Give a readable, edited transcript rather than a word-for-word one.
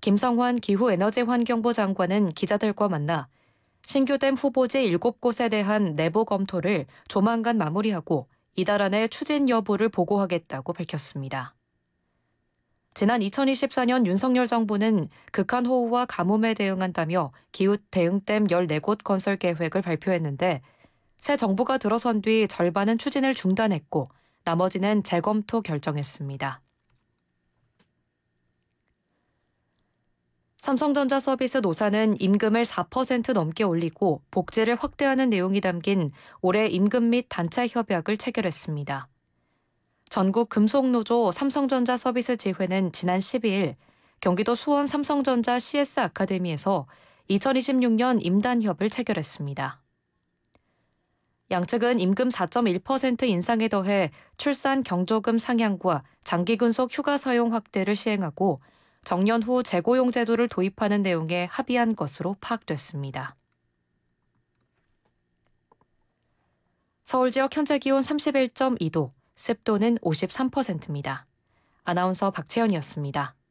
김성환 기후에너지환경부 장관은 기자들과 만나 신규된 후보지 7곳에 대한 내부 검토를 조만간 마무리하고 이달 안에 추진 여부를 보고하겠다고 밝혔습니다. 지난 2024년 윤석열 정부는 극한호우와 가뭄에 대응한다며 기후대응댐 14곳 건설 계획을 발표했는데 새 정부가 들어선 뒤 절반은 추진을 중단했고 나머지는 재검토 결정했습니다. 삼성전자 서비스 노사는 임금을 4% 넘게 올리고 복지를 확대하는 내용이 담긴 올해 임금 및 단체 협약을 체결했습니다. 전국 금속노조 삼성전자 서비스 지회는 지난 12일 경기도 수원 삼성전자 CS 아카데미에서 2026년 임단협을 체결했습니다. 양측은 임금 4.1% 인상에 더해 출산 경조금 상향과 장기근속 휴가 사용 확대를 시행하고 정년 후 재고용 제도를 도입하는 내용에 합의한 것으로 파악됐습니다. 서울 지역 현재 기온 31.2도, 습도는 53%입니다. 아나운서 박채연이었습니다.